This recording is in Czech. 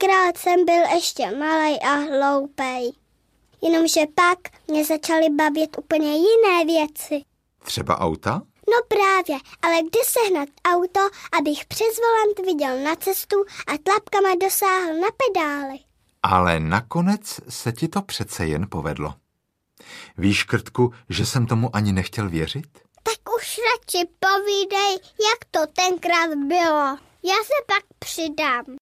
Tenkrát jsem byl ještě malej a hloupej. Jenomže pak mě začaly bavit úplně jiné věci. Třeba auta? No právě, ale kde sehnat auto, abych přes volant viděl na cestu a tlapkama dosáhl na pedály? Ale nakonec se ti to přece jen povedlo. Víš, Krtku, že jsem tomu ani nechtěl věřit? Tak už radši povídej, jak to tenkrát bylo. Já se pak přidám.